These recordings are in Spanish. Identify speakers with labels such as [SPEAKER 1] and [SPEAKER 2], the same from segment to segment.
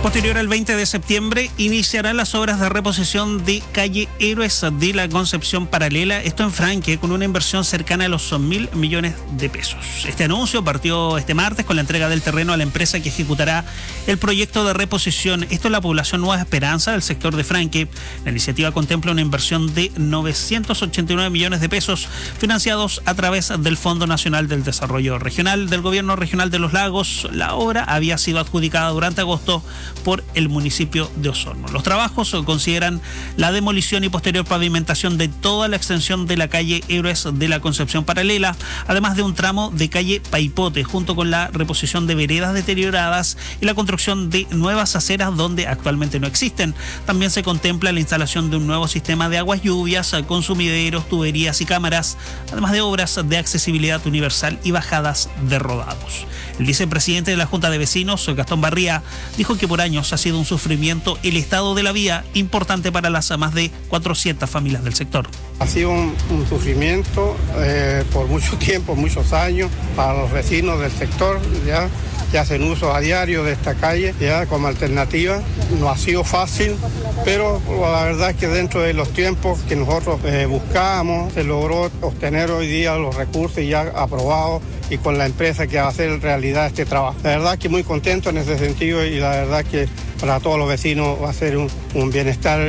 [SPEAKER 1] Posterior al 20 de septiembre iniciarán las obras de reposición de calle Héroes de la Concepción Paralela, esto en Franque, con una inversión cercana a los 1.000 millones de pesos. Este anuncio partió este martes con la entrega del terreno a la empresa que ejecutará el proyecto de reposición. Esto en la población Nueva Esperanza del sector de Franque. La iniciativa contempla una inversión de 989 millones de pesos financiados a través del Fondo Nacional del Desarrollo Regional del Gobierno Regional de Los Lagos. La obra había sido adjudicada durante agosto por el municipio de Osorno. Los trabajos consideran la demolición y posterior pavimentación de toda la extensión de la calle Héroes de la Concepción Paralela, además de un tramo de calle Paipote, junto con la reposición de veredas deterioradas y la construcción de nuevas aceras donde actualmente no existen. También se contempla la instalación de un nuevo sistema de aguas lluvias, consumideros, tuberías y cámaras, además de obras de accesibilidad universal y bajadas de rodados. El vicepresidente de la Junta de Vecinos, Gastón Barría, dijo que por años ha sido un sufrimiento el estado de la vía, importante para las más de 400 familias del sector.
[SPEAKER 2] Ha sido un sufrimiento por mucho tiempo, muchos años, para los vecinos del sector, ya que hacen uso a diario de esta calle, ya como alternativa. No ha sido fácil, pero la verdad es que dentro de los tiempos que nosotros buscábamos, se logró obtener hoy día los recursos ya aprobados y con la empresa que va a hacer realidad este trabajo. La verdad que muy contento en ese sentido y la verdad que para todos los vecinos va a ser un bienestar.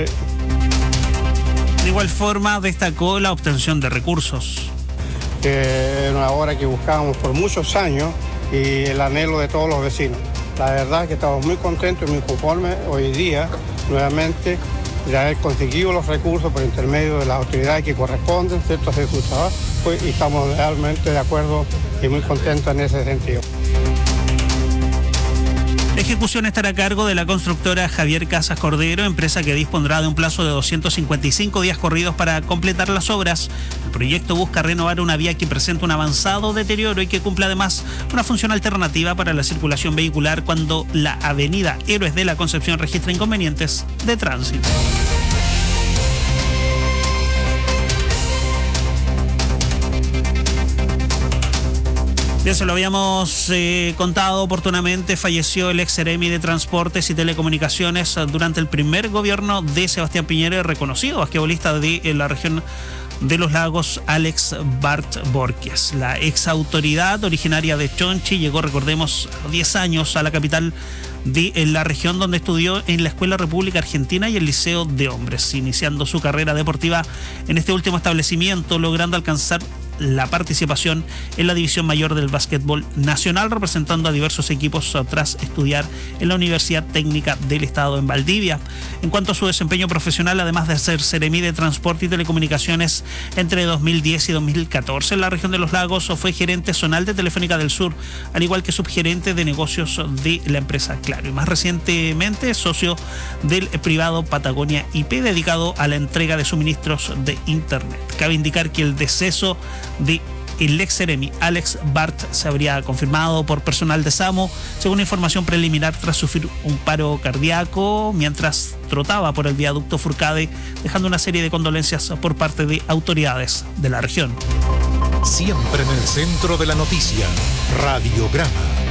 [SPEAKER 1] De igual forma destacó la obtención de recursos.
[SPEAKER 2] Era una obra que buscábamos por muchos años y el anhelo de todos los vecinos. La verdad que estamos muy contentos y muy conformes hoy día nuevamente de haber conseguido los recursos por intermedio de las autoridades que corresponden, ¿cierto?, hacer su trabajo, y estamos realmente de acuerdo y muy contentos en ese sentido.
[SPEAKER 1] La ejecución estará a cargo de la constructora Javier Casas Cordero, empresa que dispondrá de un plazo de 255 días corridos para completar las obras. El proyecto busca renovar una vía que presenta un avanzado deterioro y que cumple además una función alternativa para la circulación vehicular cuando la avenida Héroes de la Concepción registra inconvenientes de tránsito. Ya se lo habíamos contado oportunamente, falleció el ex seremi de Transportes y Telecomunicaciones durante el primer gobierno de Sebastián Piñera, reconocido basquetbolista de la región de Los Lagos, Alex Bart Borges. La ex autoridad originaria de Chonchi llegó, recordemos, a los 10 años a la capital de la región, donde estudió en la Escuela República Argentina y el Liceo de Hombres, iniciando su carrera deportiva en este último establecimiento, logrando alcanzar la participación en la división mayor del básquetbol nacional, representando a diversos equipos tras estudiar en la Universidad Técnica del Estado en Valdivia. En cuanto a su desempeño profesional, además de ser seremi de Transporte y Telecomunicaciones entre 2010 y 2014 en la región de Los Lagos, fue gerente zonal de Telefónica del Sur, al igual que subgerente de negocios de la empresa Claro, y más recientemente socio del privado Patagonia IP, dedicado a la entrega de suministros de Internet. Cabe indicar que el deceso de el ex seremi Alex Bart se habría confirmado por personal de SAMU, según información preliminar, tras sufrir un paro cardíaco mientras trotaba por el viaducto Furcade, dejando una serie de condolencias por parte de autoridades de la región.
[SPEAKER 3] Siempre en el centro de la noticia, Radiograma.